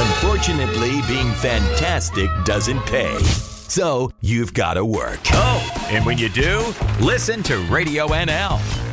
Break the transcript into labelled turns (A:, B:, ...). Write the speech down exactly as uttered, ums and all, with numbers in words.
A: Unfortunately, being fantastic doesn't pay. So you've got to work. Oh, and when you do, listen to Radio N L.